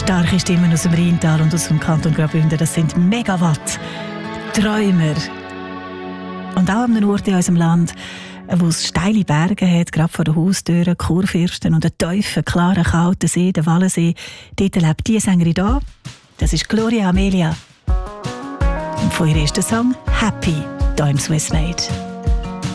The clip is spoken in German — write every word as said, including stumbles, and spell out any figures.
Starke Stimmen aus dem Rheintal und aus dem Kanton Graubünden, das sind Megawatt. Träumer. Und auch an einem Ort in unserem Land, wo es steile Berge hat, gerade vor den Haustüren, Kurfürsten und einen tiefen, klaren, kalten See, den Wallensee. Dort lebt die Sängerin hier. Das ist Gloria Amelia. Und von ihr ist der Song «Happy» hier im Swiss Made.